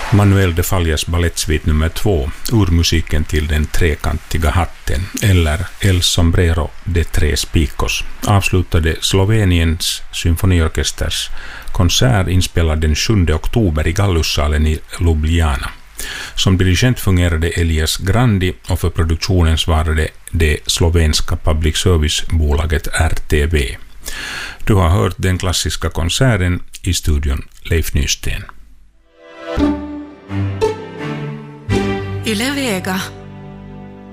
Manuel de Fallas ballettsvit nummer 2, urmusiken till den trekantiga hatten, eller El sombrero de tres picos, avslutade Sloveniens symfoniorkesters konsert inspelad den 7 oktober i Gallussalen i Ljubljana. Som dirigent fungerade Elias Grandi och för produktionen svarade det slovenska public service-bolaget RTV. Du har hört den klassiska konserten i studion Leif Nysten. Yle Vega.